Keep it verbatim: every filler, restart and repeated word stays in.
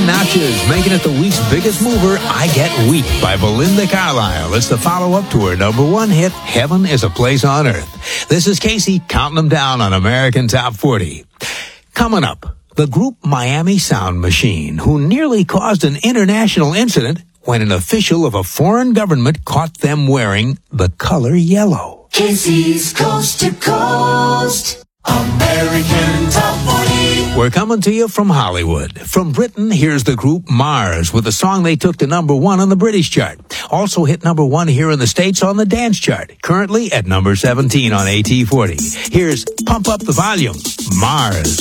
Nine notches, making it the week's biggest mover, I Get Weak by Belinda Carlisle. It's the follow-up to her number one hit, Heaven is a Place on Earth. This is Casey counting them down on American Top forty. Coming up, the group Miami Sound Machine, who nearly caused an international incident when an official of a foreign government caught them wearing the color yellow. Casey's Coast to Coast, American Top forty. We're coming to you from Hollywood. From Britain, here's the group Mars with a song they took to number one on the British chart. Also hit number one here in the States on the dance chart. Currently at number seventeen on A T forty. Here's Pump Up the Volume, Mars.